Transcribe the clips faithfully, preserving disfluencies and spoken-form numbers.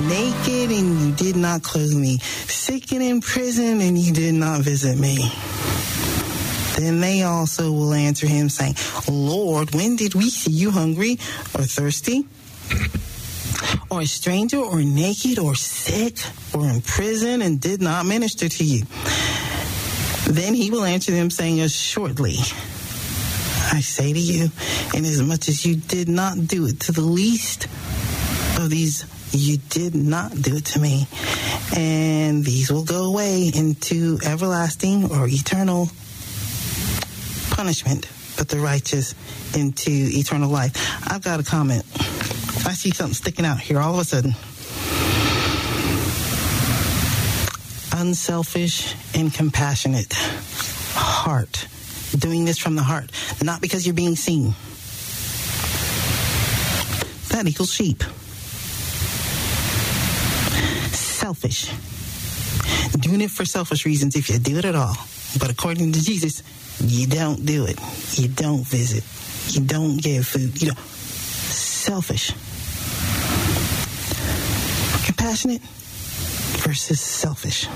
naked and you did not clothe me, sick and in prison and you did not visit me. Then they also will answer him, saying, Lord, when did we see you hungry or thirsty, or a stranger, or naked, or sick, or in prison, and did not minister to you? Then he will answer them, saying, Assuredly, I say to you, inasmuch as you did not do it to the least of these, you did not do it to me. And these will go away into everlasting or eternal punishment, but the righteous into eternal life. I've got a comment. I see something sticking out here all of a sudden. Unselfish and compassionate heart. Doing this from the heart, not because you're being seen. That equals sheep. Selfish. Doing it for selfish reasons if you do it at all. But according to Jesus, you don't do it. You don't visit. You don't give food. You don't. Selfish. Compassionate versus selfish.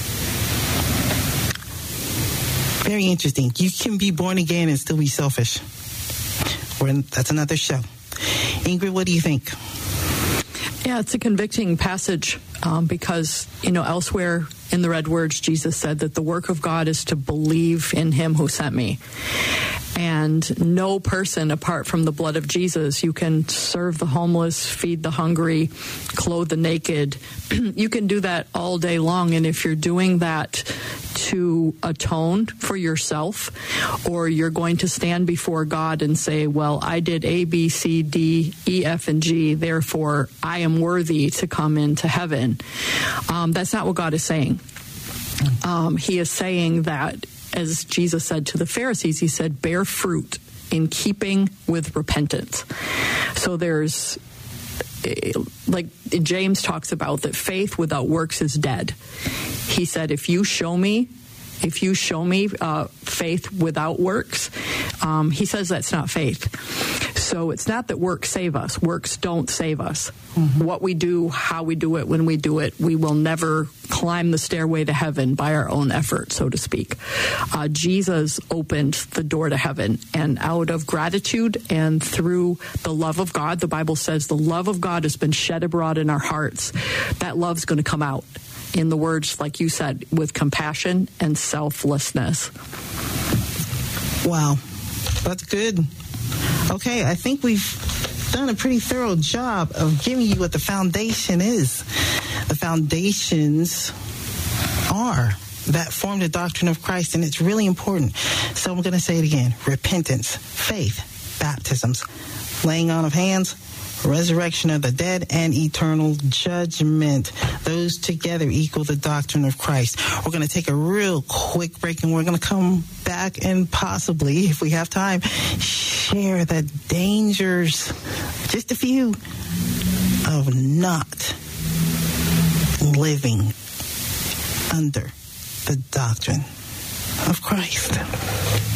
Very interesting. You can be born again and still be selfish. We're in, that's another show. Ingrid, what do you think? Yeah, it's a convicting passage um, because, you know, elsewhere in the red words, Jesus said that the work of God is to believe in him who sent me. And no person apart from the blood of Jesus, you can serve the homeless, feed the hungry, clothe the naked. You can do that all day long. And if you're doing that to atone for yourself, or you're going to stand before God and say, well, I did A, B, C, D, E, F, and G, therefore I am worthy to come into heaven. Um, that's not what God is saying. Um, he is saying that, as Jesus said to the Pharisees, he said, bear fruit in keeping with repentance. So there's, like James talks about, that faith without works is dead. He said, if you show me, if you show me uh, faith without works, um, he says that's not faith. So it's not that works save us. Works don't save us. Mm-hmm. What we do, how we do it, when we do it, we will never climb the stairway to heaven by our own effort, so to speak. Uh, Jesus opened the door to heaven, and out of gratitude and through the love of God, the Bible says the love of God has been shed abroad in our hearts. That love's going to come out in the words, like you said, with compassion and selflessness. Wow, that's good. Okay, I think we've done a pretty thorough job of giving you what the foundation is. The foundations are that form the doctrine of Christ, and it's really important. So I'm going to say it again. Repentance, faith, baptisms, laying on of hands, resurrection of the dead, and eternal judgment. Those together equal the doctrine of Christ. We're going to take a real quick break, and we're going to come back and possibly, if we have time, share the dangers, just a few, of not living under the doctrine of Christ.